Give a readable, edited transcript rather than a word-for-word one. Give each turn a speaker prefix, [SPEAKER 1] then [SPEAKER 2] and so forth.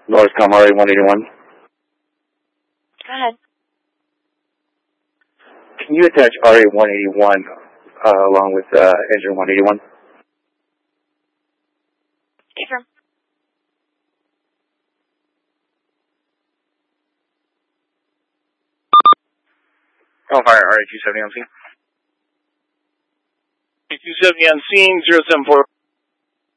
[SPEAKER 1] Northcom RA-181.
[SPEAKER 2] Go ahead.
[SPEAKER 1] Can you attach RA-181 along with engine 181?
[SPEAKER 2] Affirm.
[SPEAKER 1] Oh, fire RA-270 on scene.
[SPEAKER 3] 270 on scene, 074.